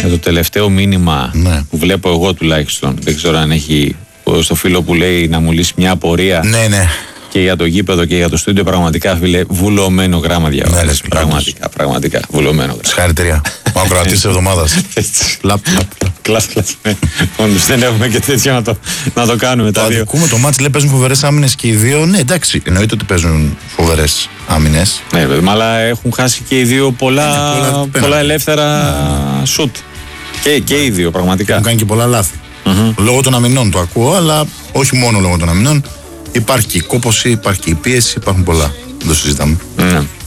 το τελευταίο μήνυμα που βλέπω εγώ τουλάχιστον. Δεν ξέρω αν έχει στο φίλο που λέει να μου λύσει μια απορία. Ναι. Και για το γήπεδο και για το στούντιο, πραγματικά, φίλε, βουλωμένο γράμα διαβάζεις. Πραγματικά, βουλωμένο γράμμα. Συγχαρητήρια. Ο ακροατής της εβδομάδας. Κλασ. Όντως δεν έχουμε και τέτοιο να το κάνουμε τα δύο. Αδικούμε το μάτς, λέει παίζουν φοβερές άμυνες και οι δύο. Ναι, εντάξει, εννοείται ότι παίζουν φοβερές άμυνες. Ναι, βέβαια, αλλά έχουν χάσει και οι δύο πολλά ελεύθερα σουτ. Και οι δύο, πραγματικά. Έχουν κάνει και πολλά λάθη. Λόγω των αμυνών το ακούω, αλλά όχι μόνο λόγω των αμυνών. Υπάρχει και η κόπωση, υπάρχει και η πίεση, υπάρχουν πολλά. Δεν το συζητάμε.